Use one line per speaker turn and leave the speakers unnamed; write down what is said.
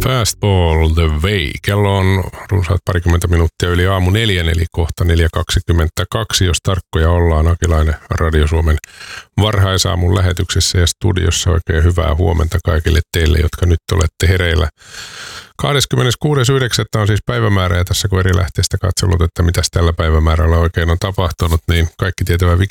Fastball the way. Kello on runsaat parikymmentä minuuttia yli aamu 4, eli kohta 4.22, jos tarkkoja ollaan. Akilainen Radio Suomen varhaisaamun lähetyksessä ja studiossa. Oikein hyvää huomenta kaikille teille, jotka nyt olette hereillä. 26.9. on siis päivämäärä ja tässä kun eri lähteistä katsellut, että mitäs tällä päivämäärällä oikein on tapahtunut, niin kaikki tietävä